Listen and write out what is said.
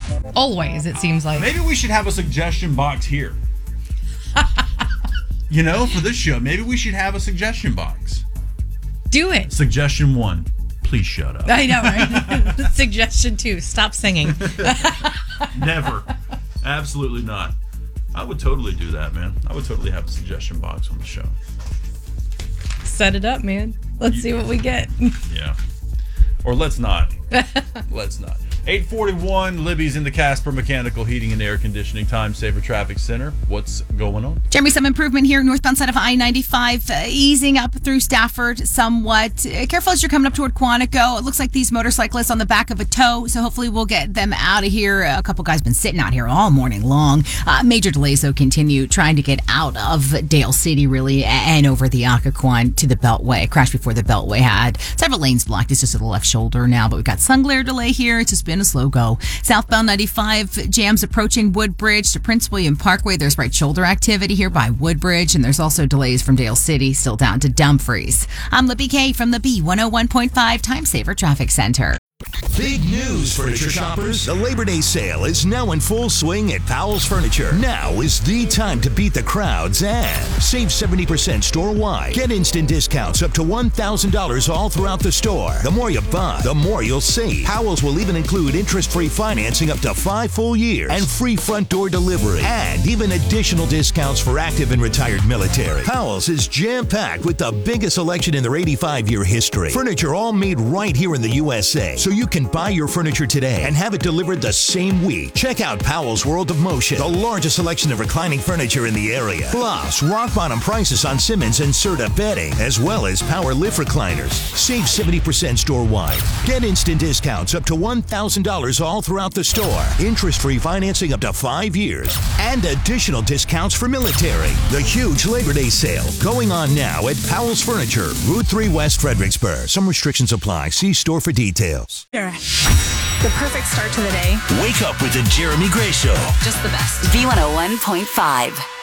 Always, it seems like. Maybe we should have a suggestion box here. For this show, maybe we should have a suggestion box. Do it. Suggestion 1, please shut up. I know, right? Suggestion 2, stop singing. Never. Absolutely not. I would totally do that, man. I would totally have a suggestion box on the show. Set it up, man. Let's see what we get. Yeah. Or let's not. Let's not. 8:41, Libby's in the Casper Mechanical Heating and Air Conditioning Time Saver Traffic Center. What's going on? Jeremy, some improvement here northbound side of I-95, easing up through Stafford somewhat. Careful as you're coming up toward Quantico. It looks like these motorcyclists on the back of a tow, so hopefully we'll get them out of here. A couple guys been sitting out here all morning long. Major delays, though, continue trying to get out of Dale City, really, and over the Occoquan to the Beltway. A crash before the Beltway had several lanes blocked. It's just to the left shoulder now, but we've got sun glare delay here. It's just been a slow go. Southbound 95 jams approaching Woodbridge to Prince William Parkway. There's right shoulder activity here by Woodbridge, and there's also delays from Dale City still down to Dumfries. I'm Libby Kay from the B101.5 Time Saver Traffic Center. Big news, furniture shoppers. The Labor Day sale is now in full swing at Powell's Furniture. Now is the time to beat the crowds and save 70% store-wide. Get instant discounts up to $1,000 all throughout the store. The more you buy, the more you'll save. Powell's will even include interest-free financing up to 5 full years and free front door delivery and even additional discounts for active and retired military. Powell's is jam-packed with the biggest selection in their 85-year history. Furniture all made right here in the USA. So you can buy your furniture today and have it delivered the same week. Check out Powell's World of Motion, the largest selection of reclining furniture in the area. Plus, rock bottom prices on Simmons and Serta bedding, as well as power lift recliners. Save 70% store-wide. Get instant discounts up to $1,000 all throughout the store. Interest-free financing up to 5 years. And additional discounts for military. The huge Labor Day sale going on now at Powell's Furniture, Route 3 West, Fredericksburg. Some restrictions apply. See store for details. The perfect start to the day. Wake up with the Jeremy Gray Show. Just the best. B101.5.